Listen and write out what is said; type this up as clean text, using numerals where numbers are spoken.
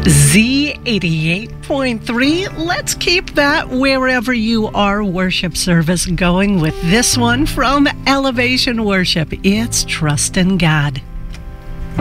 Z88.3. Let's keep that wherever you are worship service going with this one from Elevation Worship. It's Trust in God.